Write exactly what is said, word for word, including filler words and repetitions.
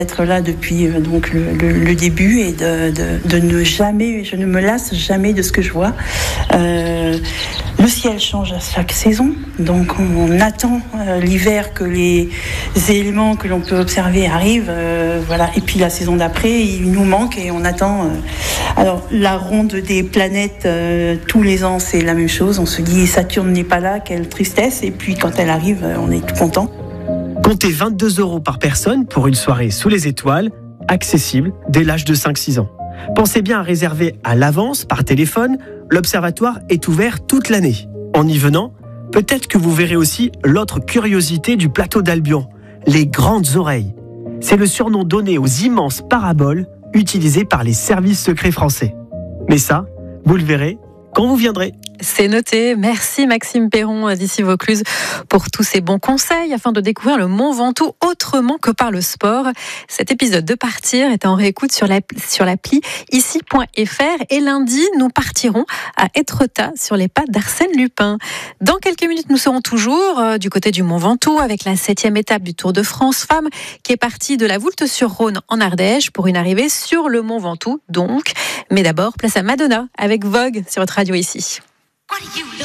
Être là depuis euh, donc le, le, le début et de, de, de ne jamais, je ne me lasse jamais de ce que je vois. Euh, le ciel change à chaque saison, donc on, on attend euh, l'hiver que les éléments que l'on peut observer arrivent, euh, voilà. Et puis la saison d'après, il nous manque et on attend. Euh, alors la ronde des planètes euh, tous les ans, c'est la même chose. On se dit Saturne n'est pas là, quelle tristesse. Et puis quand elle arrive, on est tout content. Comptez vingt-deux euros par personne pour une soirée sous les étoiles, accessible dès l'âge de cinq six ans. Pensez bien à réserver à l'avance par téléphone, l'observatoire est ouvert toute l'année. En y venant, peut-être que vous verrez aussi l'autre curiosité du plateau d'Albion, les grandes oreilles. C'est le surnom donné aux immenses paraboles utilisées par les services secrets français. Mais ça, vous le verrez quand vous viendrez. C'est noté. Merci Maxime Perron d'ici Vaucluse pour tous ces bons conseils afin de découvrir le Mont Ventoux autrement que par le sport. Cet épisode de Partir est en réécoute sur l'appli, sur l'appli ici point f r et lundi, nous partirons à Étretat sur les pas d'Arsène Lupin. Dans quelques minutes, nous serons toujours euh, du côté du Mont Ventoux avec la septième étape du Tour de France Femmes qui est partie de la Voulte-sur-Rhône en Ardèche pour une arrivée sur le Mont Ventoux donc. Mais d'abord, place à Madonna avec Vogue sur votre radio ici. What do you